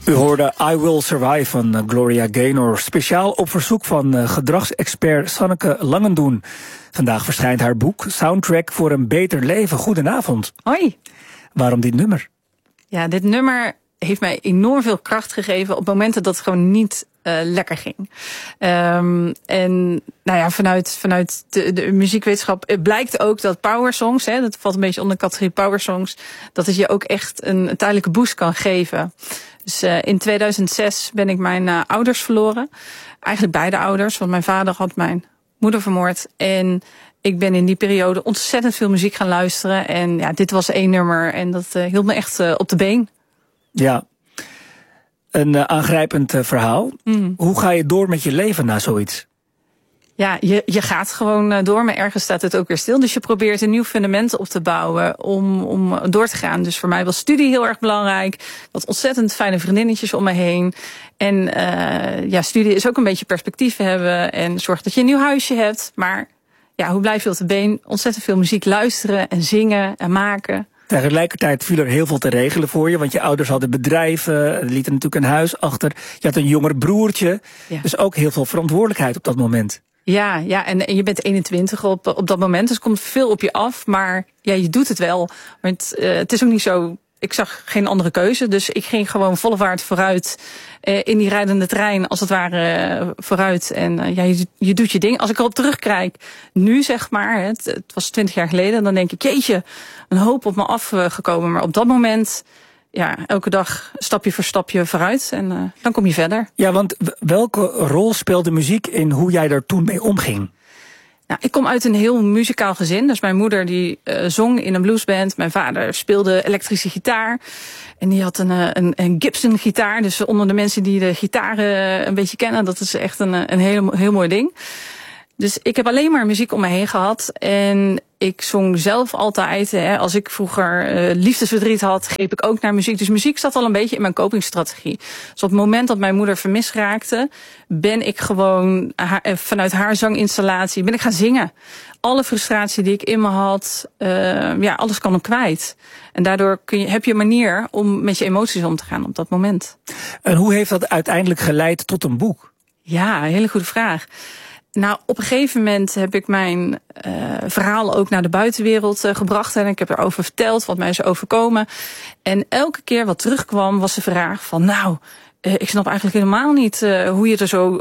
U hoorde I Will Survive van Gloria Gaynor, speciaal op verzoek van gedragsexpert Sanneke Langendoen. Vandaag verschijnt haar boek Soundtrack voor een beter leven. Goedenavond. Hoi. Waarom dit nummer? Ja, dit nummer heeft mij enorm veel kracht gegeven op momenten dat het gewoon niet lekker ging. En nou ja, vanuit de muziekwetenschap blijkt ook dat powersongs, dat valt een beetje onder de categorie powersongs, dat het je ook echt een tijdelijke boost kan geven. Dus in 2006 ben ik mijn ouders verloren. Eigenlijk beide ouders, want mijn vader had mijn moeder vermoord. En ik ben in die periode ontzettend veel muziek gaan luisteren. En ja, dit was één nummer en dat hield me echt op de been. Ja, een aangrijpend verhaal. Hoe ga je door met je leven na zoiets? Ja, je gaat gewoon door, maar ergens staat het ook weer stil. Dus je probeert een nieuw fundament op te bouwen om door te gaan. Dus voor mij was studie heel erg belangrijk. Ik had ontzettend fijne vriendinnetjes om me heen. En ja, studie is ook een beetje perspectief hebben en zorg dat je een nieuw huisje hebt. Maar ja, hoe blijf je op de been? Ontzettend veel muziek luisteren en zingen en maken. Tegelijkertijd viel er heel veel te regelen voor je, want je ouders hadden bedrijven, lieten natuurlijk een huis achter. Je had een jonger broertje, ja. Dus ook heel veel verantwoordelijkheid op dat moment. Ja, en je bent 21 op dat moment, dus er komt veel op je af. Maar ja, je doet het wel. Maar het is ook niet zo, ik zag geen andere keuze. Dus ik ging gewoon volle vaart vooruit in die rijdende trein, als het ware, vooruit. En ja, je doet je ding. Als ik erop terugkijk, nu zeg maar, het was 20 jaar geleden, dan denk ik, jeetje, een hoop op me afgekomen. Maar op dat moment, ja, elke dag stapje voor stapje vooruit en dan kom je verder. Ja, want welke rol speelde muziek in hoe jij daar toen mee omging? Nou, ik kom uit een heel muzikaal gezin. Dus mijn moeder die zong in een bluesband. Mijn vader speelde elektrische gitaar. En die had een Gibson gitaar. Dus onder de mensen die de gitaren een beetje kennen, dat is echt een heel mooi ding. Dus ik heb alleen maar muziek om me heen gehad. En ik zong zelf altijd. Als ik vroeger liefdesverdriet had, greep ik ook naar muziek. Dus muziek zat al een beetje in mijn copingstrategie. Dus op het moment dat mijn moeder vermist raakte, ben ik gewoon vanuit haar zanginstallatie ben ik gaan zingen. Alle frustratie die ik in me had, ja, alles kan ik kwijt. En daardoor heb je een manier om met je emoties om te gaan op dat moment. En hoe heeft dat uiteindelijk geleid tot een boek? Ja, een hele goede vraag. Nou, op een gegeven moment heb ik mijn verhaal ook naar de buitenwereld gebracht. En ik heb erover verteld wat mij is overkomen. En elke keer wat terugkwam was de vraag van, nou, ik snap eigenlijk helemaal niet hoe je er zo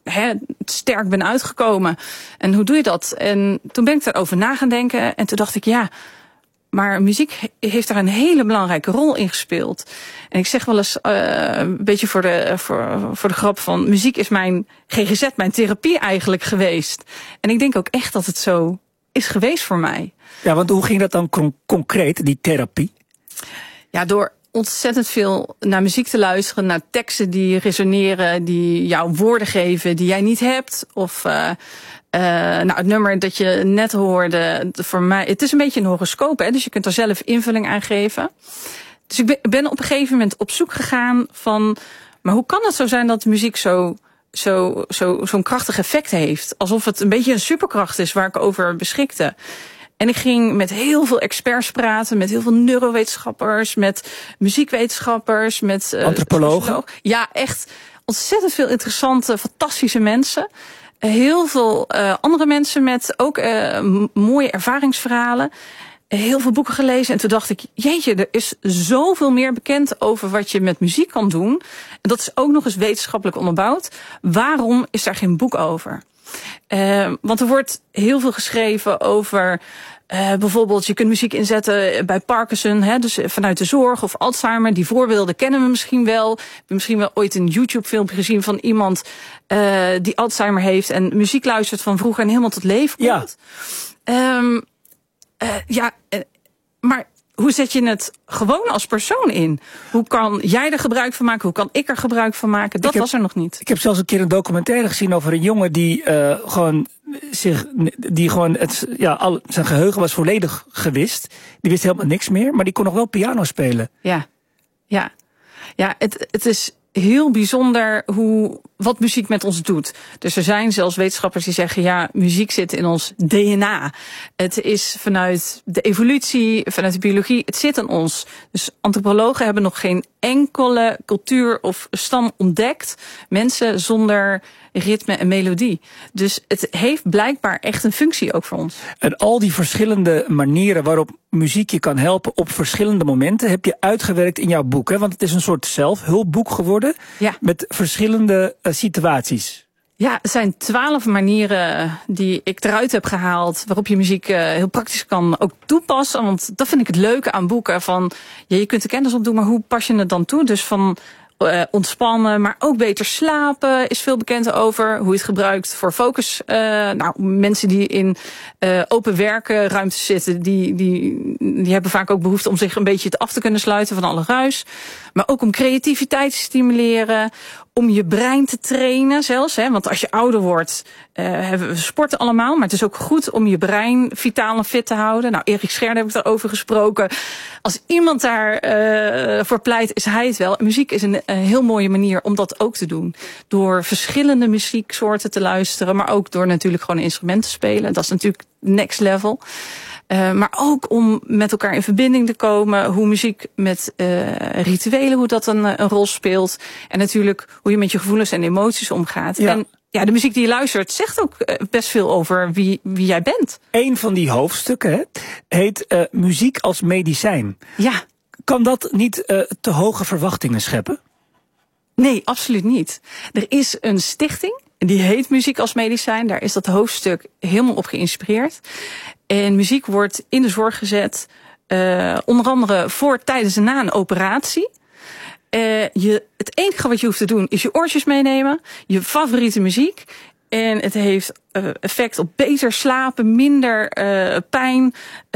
sterk bent uitgekomen. En hoe doe je dat? En toen ben ik daarover na gaan denken. En toen dacht ik, ja, maar muziek heeft daar een hele belangrijke rol in gespeeld. En ik zeg wel eens een beetje voor de grap van, muziek is mijn GGZ, mijn therapie eigenlijk geweest. En ik denk ook echt dat het zo is geweest voor mij. Ja, want hoe ging dat dan concreet, die therapie? Ja, door ontzettend veel naar muziek te luisteren, naar teksten die resoneren, die jou woorden geven die jij niet hebt. Of nou, het nummer dat je net hoorde, voor mij, het is een beetje een horoscoop, dus je kunt er zelf invulling aan geven. Dus ik ben op een gegeven moment op zoek gegaan van, maar hoe kan het zo zijn dat muziek zo'n krachtig effect heeft? Alsof het een beetje een superkracht is waar ik over beschikte. En ik ging met heel veel experts praten, met heel veel neurowetenschappers, met muziekwetenschappers, met antropologen. Ja, echt ontzettend veel interessante, fantastische mensen. Heel veel andere mensen met ook mooie ervaringsverhalen. Heel veel boeken gelezen en toen dacht ik, jeetje, er is zoveel meer bekend over wat je met muziek kan doen. En dat is ook nog eens wetenschappelijk onderbouwd. Waarom is daar geen boek over? Want er wordt heel veel geschreven over bijvoorbeeld, je kunt muziek inzetten bij Parkinson, dus vanuit de zorg of Alzheimer. Die voorbeelden kennen we misschien wel. We hebben misschien wel ooit een YouTube-filmpje gezien van iemand die Alzheimer heeft en muziek luistert van vroeger en helemaal tot leven komt. Ja. Maar hoe zet je het gewoon als persoon in? Hoe kan jij er gebruik van maken? Hoe kan ik er gebruik van maken? Dat was er nog niet. Ik heb zelfs een keer een documentaire gezien over een jongen die zijn geheugen was volledig gewist. Die wist helemaal niks meer, maar die kon nog wel piano spelen. Ja, het is heel bijzonder hoe wat muziek met ons doet. Dus er zijn zelfs wetenschappers die zeggen, ja, muziek zit in ons DNA. Het is vanuit de evolutie, vanuit de biologie, het zit in ons. Dus antropologen hebben nog geen enkele cultuur of stam ontdekt. Mensen zonder ritme en melodie. Dus het heeft blijkbaar echt een functie ook voor ons. En al die verschillende manieren waarop muziek je kan helpen op verschillende momenten heb je uitgewerkt in jouw boek. Hè? Want het is een soort zelfhulpboek geworden met verschillende situaties. Ja, er zijn 12 manieren die ik eruit heb gehaald waarop je muziek heel praktisch kan ook toepassen. Want dat vind ik het leuke aan boeken. Van, ja, je kunt de kennis opdoen, maar hoe pas je het dan toe? Dus van ontspannen, maar ook beter slapen is veel bekend over. Hoe je het gebruikt voor focus. Mensen die in open werkruimtes zitten, die hebben vaak ook behoefte om zich een beetje af te kunnen sluiten van alle ruis. Maar ook om creativiteit te stimuleren. Om je brein te trainen zelfs. Hè? Want als je ouder wordt, we sporten allemaal. Maar het is ook goed om je brein vitaal en fit te houden. Nou, Erik Scherder heb ik daarover gesproken. Als iemand daar voor pleit, is hij het wel. Muziek is een heel mooie manier om dat ook te doen. Door verschillende muzieksoorten te luisteren. Maar ook door natuurlijk gewoon een instrument te spelen. Dat is natuurlijk next level. Maar ook om met elkaar in verbinding te komen. Hoe muziek met rituelen, hoe dat een rol speelt. En natuurlijk hoe je met je gevoelens en emoties omgaat. Ja. En ja, de muziek die je luistert zegt ook best veel over wie jij bent. Eén van die hoofdstukken heet muziek als medicijn. Ja. Kan dat niet te hoge verwachtingen scheppen? Nee, absoluut niet. Er is een stichting, die heet Muziek als Medicijn. Daar is dat hoofdstuk helemaal op geïnspireerd. En muziek wordt in de zorg gezet, onder andere voor, tijdens en na een operatie. Het enige wat je hoeft te doen is je oortjes meenemen, je favoriete muziek. En het heeft effect op beter slapen, minder pijn,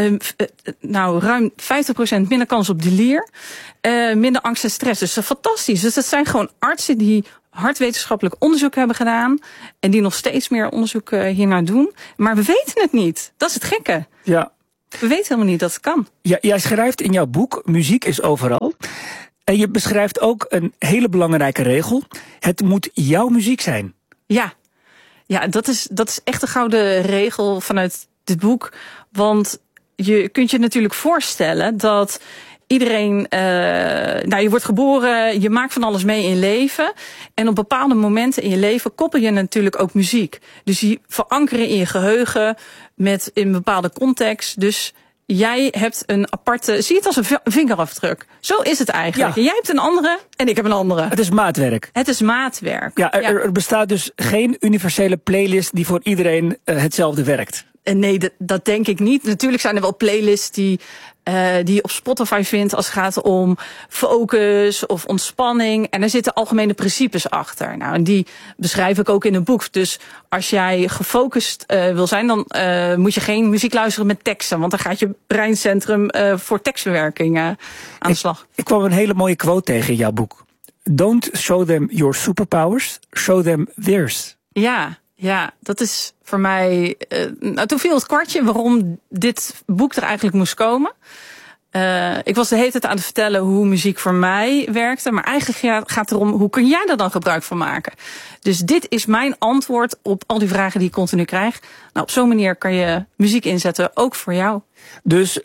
ruim 50% minder kans op delier, minder angst en stress. Dus dat is fantastisch. Dus dat zijn gewoon artsen die hard wetenschappelijk onderzoek hebben gedaan en die nog steeds meer onderzoek hiernaar doen. Maar we weten het niet. Dat is het gekke. Ja. We weten helemaal niet dat het kan. Ja, jij schrijft in jouw boek, muziek is overal. En je beschrijft ook een hele belangrijke regel. Het moet jouw muziek zijn. Ja, dat is echt een gouden regel vanuit dit boek. Want je kunt je natuurlijk voorstellen dat iedereen, je wordt geboren, je maakt van alles mee in je leven. En op bepaalde momenten in je leven koppel je natuurlijk ook muziek. Dus die verankeren in je geheugen in een bepaalde context. Dus jij hebt een aparte, zie het als een vingerafdruk. Zo is het eigenlijk. Ja. Jij hebt een andere en ik heb een andere. Het is maatwerk. Het is maatwerk. Ja, er bestaat dus geen universele playlist die voor iedereen hetzelfde werkt. Nee, dat denk ik niet. Natuurlijk zijn er wel playlists die je op Spotify vindt als het gaat om focus of ontspanning. En er zitten algemene principes achter. Nou, en die beschrijf ik ook in een boek. Dus als jij gefocust wil zijn, dan moet je geen muziek luisteren met teksten. Want dan gaat je breincentrum voor tekstbewerking aan de slag. Ik kwam een hele mooie quote tegen in jouw boek. Don't show them your superpowers, show them theirs. Ja, dat is voor mij. Toen viel het kwartje waarom dit boek er eigenlijk moest komen. Ik was de hele tijd aan het vertellen hoe muziek voor mij werkte. Maar eigenlijk gaat het erom, hoe kun jij er dan gebruik van maken? Dus dit is mijn antwoord op al die vragen die ik continu krijg. Nou, op zo'n manier kan je muziek inzetten, ook voor jou. Dus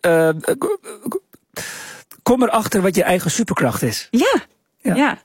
kom erachter wat je eigen superkracht is. Ja.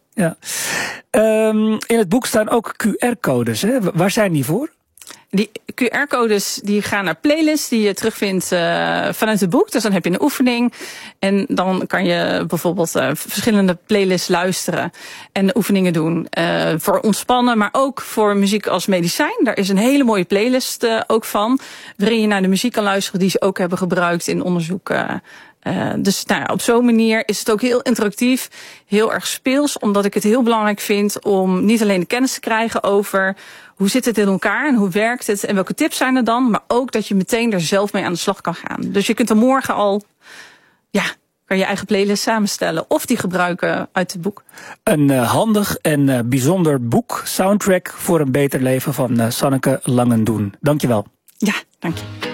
In het boek staan ook QR-codes. Hè? Waar zijn die voor? Die QR-codes die gaan naar playlists die je terugvindt vanuit het boek. Dus dan heb je een oefening. En dan kan je bijvoorbeeld verschillende playlists luisteren. En oefeningen doen. Voor ontspannen, maar ook voor muziek als medicijn. Daar is een hele mooie playlist ook van. Waarin je naar de muziek kan luisteren die ze ook hebben gebruikt in onderzoek. Dus op zo'n manier is het ook heel interactief, heel erg speels. Omdat ik het heel belangrijk vind om niet alleen de kennis te krijgen over hoe zit het in elkaar en hoe werkt het en welke tips zijn er dan. Maar ook dat je meteen er zelf mee aan de slag kan gaan. Dus je kunt er morgen al, kan je eigen playlist samenstellen of die gebruiken uit het boek. Een handig en bijzonder boek, Soundtrack voor een beter leven van Sanneke Langendoen. Dankjewel. Ja, dank je.